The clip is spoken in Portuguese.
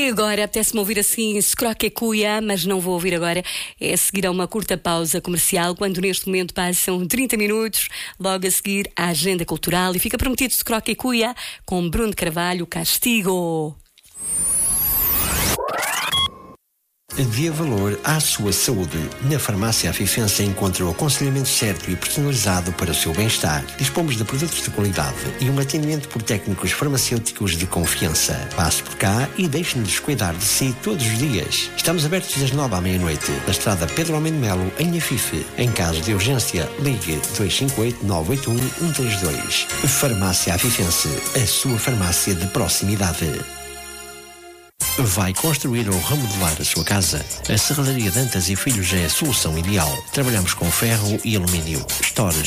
E agora apetece-me ouvir assim Scroque Cuia, mas não vou ouvir agora. É a seguir a uma curta pausa comercial, quando neste momento passam 30 minutos, logo a seguir a agenda cultural. E fica prometido Scroque Cuia com Bruno Carvalho, Castigo. Dê valor à sua saúde. Na Farmácia Afifense encontra o aconselhamento certo e personalizado para o seu bem-estar. Dispomos de produtos de qualidade e um atendimento por técnicos farmacêuticos de confiança. Passe por cá e deixe-nos cuidar de si todos os dias. Estamos abertos das 9 à meia-noite, na estrada Pedro Almeida Melo, em Afife. Em caso de urgência, ligue 258-981-132. Farmácia Afifense, a sua farmácia de proximidade. Vai construir ou remodelar a sua casa? A Serralharia Dantas e Filhos é a solução ideal. Trabalhamos com ferro e alumínio, estores,